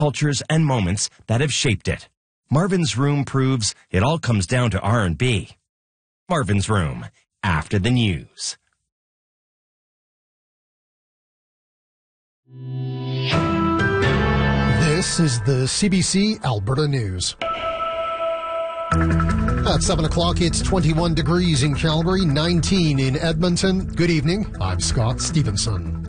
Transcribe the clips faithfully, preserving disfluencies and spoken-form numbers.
cultures and moments that have shaped it. Marvin's Room proves it all comes down to R and B. Marvin's Room, after the news. This is the C B C Alberta News. At seven o'clock, it's twenty-one degrees in Calgary, nineteen in Edmonton. Good evening. I'm Scott Stevenson.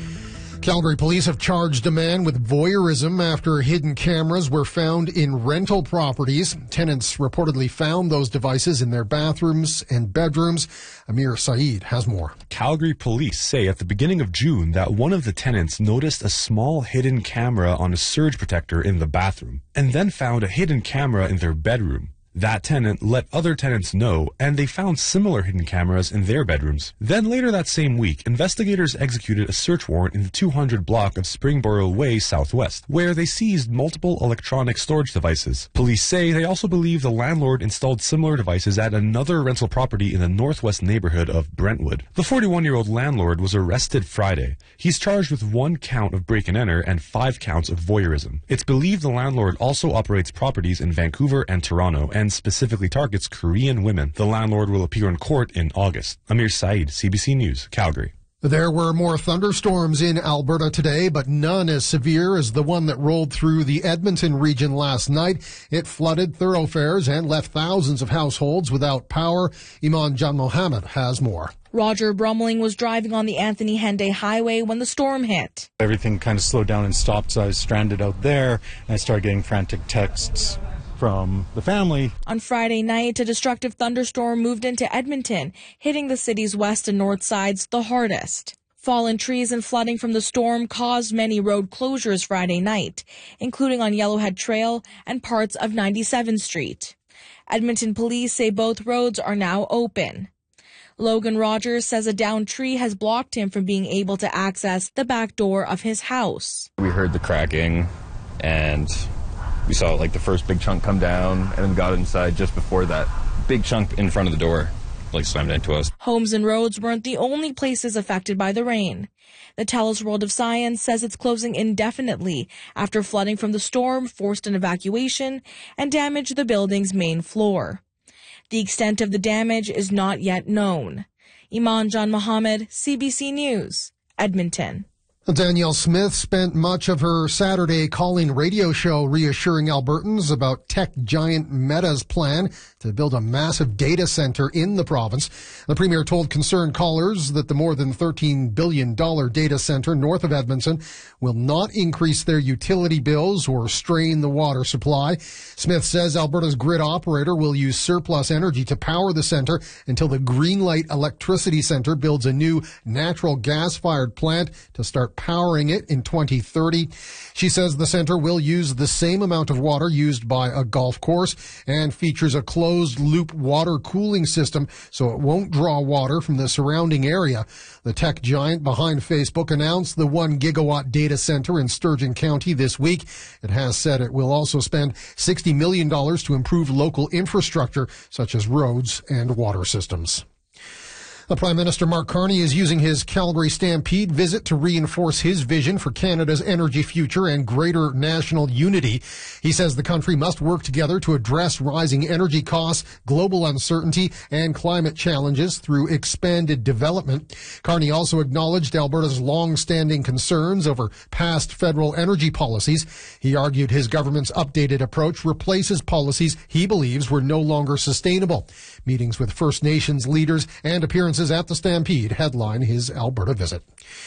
Calgary police have charged a man with voyeurism after hidden cameras were found in rental properties. Tenants reportedly found those devices in their bathrooms and bedrooms. Amir Saeed has more. Calgary police say at the beginning of June that one of the tenants noticed a small hidden camera on a surge protector in the bathroom and then found a hidden camera in their bedroom. That tenant let other tenants know, and they found similar hidden cameras in their bedrooms. Then later that same week, investigators executed a search warrant in the two hundred block of Springboro Way Southwest, where they seized multiple electronic storage devices. Police say they also believe the landlord installed similar devices at another rental property in the northwest neighborhood of Brentwood. The forty-one-year-old landlord was arrested Friday. He's charged with one count of break-and-enter and five counts of voyeurism. It's believed the landlord also operates properties in Vancouver and Toronto, and specifically targets Korean women. The landlord will appear in court in August. Amir Saeed, C B C News, Calgary. There were more thunderstorms in Alberta today, but none as severe as the one that rolled through the Edmonton region last night. It flooded thoroughfares and left thousands of households without power. Iman Jan Mohammed has more. Roger Brumling was driving on the Anthony Henday Highway when the storm hit. Everything kind of slowed down and stopped, so I was stranded out there, and I started getting frantic texts from the family. On Friday night, a destructive thunderstorm moved into Edmonton, hitting the city's west and north sides the hardest. Fallen trees and flooding from the storm caused many road closures Friday night, including on Yellowhead Trail and parts of ninety-seventh Street. Edmonton police say both roads are now open. Logan Rogers says a downed tree has blocked him from being able to access the back door of his house. We heard the cracking and we saw like the first big chunk come down and then got inside just before that big chunk in front of the door like slammed into us. Homes and roads weren't the only places affected by the rain. The TELUS World of Science says it's closing indefinitely after flooding from the storm forced an evacuation and damaged the building's main floor. The extent of the damage is not yet known. Iman Jan Mohammed, C B C News, Edmonton. Danielle Smith spent much of her Saturday calling radio show reassuring Albertans about tech giant Meta's plan to build a massive data center in the province. The Premier told concerned callers that the more than thirteen billion dollars data center north of Edmonton will not increase their utility bills or strain the water supply. Smith says Alberta's grid operator will use surplus energy to power the center until the Greenlight Electricity Centre builds a new natural gas-fired plant to start powering it in twenty thirty. She says the center will use the same amount of water used by a golf course and features a closed-loop water cooling system so it won't draw water from the surrounding area. The tech giant behind Facebook announced the one gigawatt data center in Sturgeon County this week. It has said it will also spend sixty million dollars to improve local infrastructure such as roads and water systems. The Prime Minister Mark Carney is using his Calgary Stampede visit to reinforce his vision for Canada's energy future and greater national unity. He says the country must work together to address rising energy costs, global uncertainty, and climate challenges through expanded development. Carney also acknowledged Alberta's long-standing concerns over past federal energy policies. He argued his government's updated approach replaces policies he believes were no longer sustainable. Meetings with First Nations leaders and appearances at the Stampede headline his Alberta visit.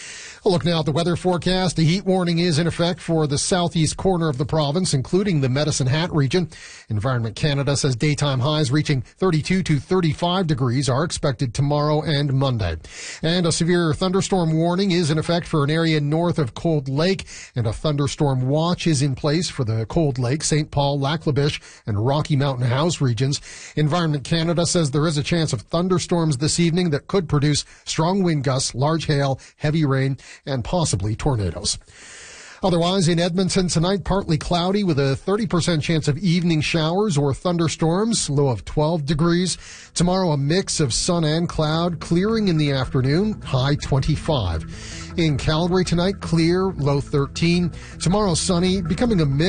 A look now at the weather forecast. A heat warning is in effect for the southeast corner of the province, including the Medicine Hat region. Environment Canada says daytime highs reaching thirty-two to thirty-five degrees are expected tomorrow and Monday. And a severe thunderstorm warning is in effect for an area north of Cold Lake, and a thunderstorm watch is in place for the Cold Lake, Saint Paul, Lac-La-Biche, and Rocky Mountain House regions. Environment Canada says there is a chance of thunderstorms this evening that could produce strong wind gusts, large hail, heavy rain, and possibly tornadoes. Otherwise, in Edmonton tonight, partly cloudy with a thirty percent chance of evening showers or thunderstorms, low of twelve degrees. Tomorrow, a mix of sun and cloud, clearing in the afternoon, high twenty-five. In Calgary tonight, clear, low thirteen. Tomorrow, sunny, becoming a mix